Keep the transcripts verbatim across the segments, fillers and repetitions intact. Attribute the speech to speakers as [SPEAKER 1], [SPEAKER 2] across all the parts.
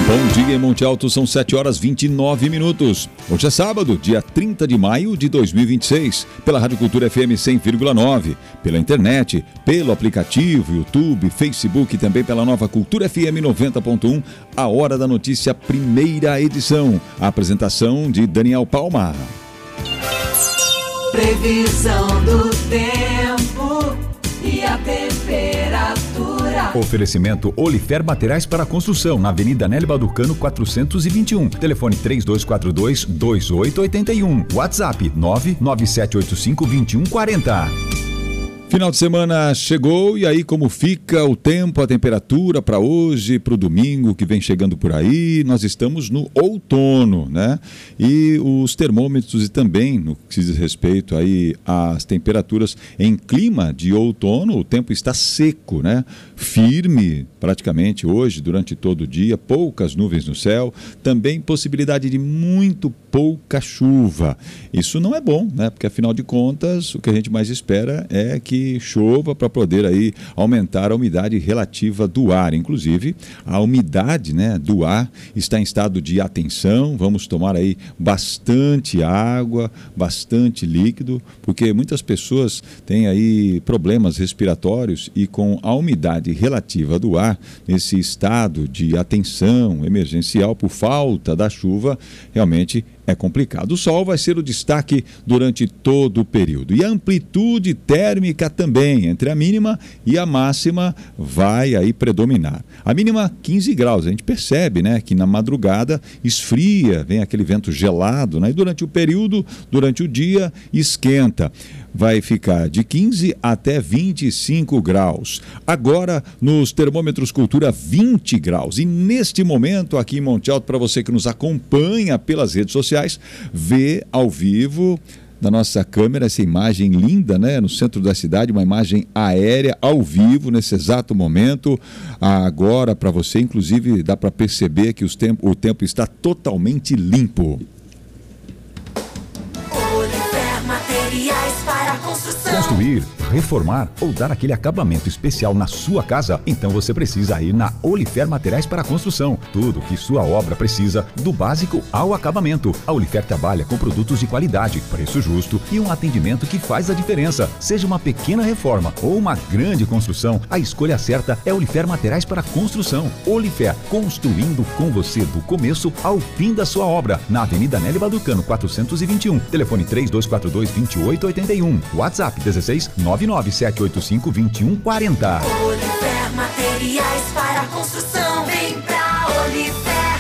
[SPEAKER 1] Bom dia em Monte Alto, são sete horas e vinte e nove minutos. Hoje é sábado, dia trinta de maio de dois mil e vinte e seis, pela Rádio Cultura F M cem vírgula nove, pela internet, pelo aplicativo, YouTube, Facebook e também pela nova Cultura F M noventa ponto um, a Hora da Notícia, primeira edição. A apresentação de Daniel Palma.
[SPEAKER 2] Previsão do tempo e a temperatura.
[SPEAKER 3] Oferecimento Olifer Materiais para Construção, na Avenida Nélio Balducano quatrocentos e vinte e um. Telefone três dois quatro dois, dois oito oito um. WhatsApp nove nove sete oito cinco, dois um quatro zero.
[SPEAKER 1] Final de semana chegou e aí como fica o tempo, a temperatura para hoje, para o domingo que vem chegando por aí? Nós estamos no outono, né? E os termômetros e também no que diz respeito aí às temperaturas em clima de outono, o tempo está seco, né? Firme praticamente hoje, durante todo o dia, poucas nuvens no céu, também possibilidade de muito pouca chuva. Isso não é bom, né? Porque afinal de contas, o que a gente mais espera é que chova para poder aí aumentar a umidade relativa do ar. Inclusive, a umidade, né, do ar está em estado de atenção. Vamos tomar aí bastante água, bastante líquido, porque muitas pessoas têm aí problemas respiratórios e com a umidade relativa do ar, nesse estado de atenção emergencial por falta da chuva, realmente é complicado. O sol vai ser o destaque durante todo o período. E a amplitude térmica também, entre a mínima e a máxima, vai aí predominar. A mínima, quinze graus. A gente percebe, né, que na madrugada esfria, vem aquele vento gelado, né? E durante o período, durante o dia, esquenta. Vai ficar de quinze até vinte e cinco graus. Agora, nos termômetros Cultura, vinte graus. E neste momento, aqui em Monte Alto, para você que nos acompanha pelas redes sociais, vê ao vivo da nossa câmera essa imagem linda, né? No centro da cidade, uma imagem aérea ao vivo nesse exato momento. Agora, para você, inclusive, dá para perceber que os tempo, o tempo está totalmente limpo.
[SPEAKER 2] Materiais para construção.
[SPEAKER 3] Construir, reformar ou dar aquele acabamento especial na sua casa? Então você precisa ir na Olifer Materiais para Construção. Tudo que sua obra precisa, do básico ao acabamento. A Olifer trabalha com produtos de qualidade, preço justo e um atendimento que faz a diferença. Seja uma pequena reforma ou uma grande construção, a escolha certa é Olifer Materiais para Construção. Olifer, construindo com você do começo ao fim da sua obra. Na Avenida Nélio Balducano quatrocentos e vinte e um. Telefone três dois quatro dois, dois oito oito um. WhatsApp dezesseis, nove nove sete oito cinco, dois um quatro zero.
[SPEAKER 2] Olifer Materiais para Construção. Vem pra Olifer.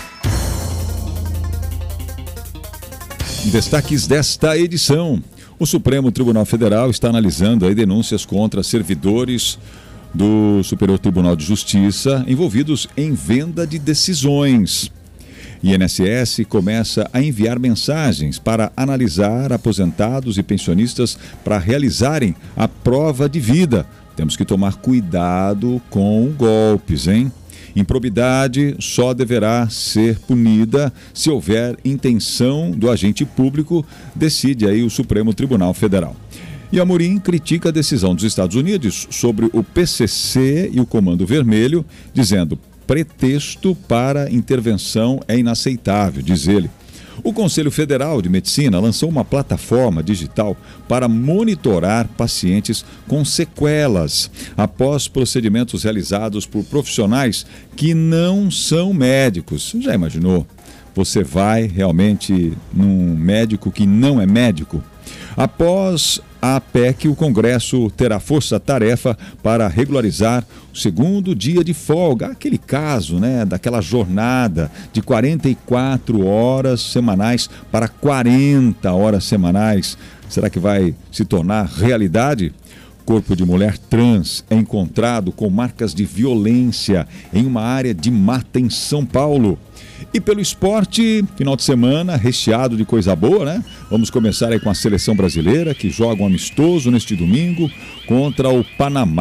[SPEAKER 1] Destaques desta edição. O Supremo Tribunal Federal está analisando aí denúncias contra servidores do Superior Tribunal de Justiça envolvidos em venda de decisões. I N S S começa a enviar mensagens para analisar aposentados e pensionistas para realizarem a prova de vida. Temos que tomar cuidado com golpes, hein? Improbidade só deverá ser punida se houver intenção do agente público, decide aí o Supremo Tribunal Federal. E Amorim critica a decisão dos Estados Unidos sobre o P C C e o Comando Vermelho, dizendo: pretexto para intervenção é inaceitável, diz ele. O Conselho Federal de Medicina lançou uma plataforma digital para monitorar pacientes com sequelas após procedimentos realizados por profissionais que não são médicos. Já imaginou? Você vai realmente num médico que não é médico? Após a P E C, o Congresso terá força-tarefa para regularizar o segundo dia de folga, aquele caso, né, daquela jornada de quarenta e quatro horas semanais para quarenta horas semanais. Será que vai se tornar realidade? Corpo de mulher trans é encontrado com marcas de violência em uma área de mata em São Paulo. E pelo esporte, final de semana recheado de coisa boa, né? Vamos começar aí com a seleção brasileira, que joga um amistoso neste domingo contra o Panamá.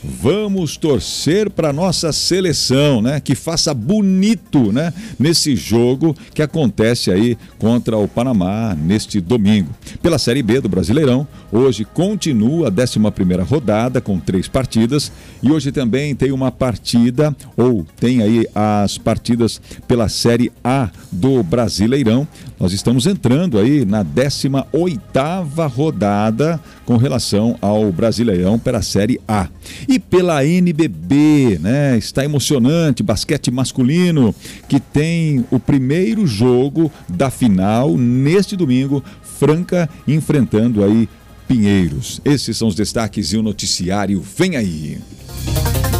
[SPEAKER 1] Vamos torcer para nossa seleção, né? Que faça bonito, né? Nesse jogo que acontece aí contra o Panamá neste domingo. Pela Série B do Brasileirão, hoje continua a décima primeira rodada com três partidas e hoje também tem uma partida, ou tem aí as partidas pela Série A do Brasileirão. Nós estamos entrando aí na décima oitava rodada com relação ao Brasileirão pela Série A. E pela N B B, né? Está emocionante, basquete masculino, que tem o primeiro jogo da final neste domingo, Franca enfrentando aí Pinheiros. Esses são os destaques e o noticiário vem aí.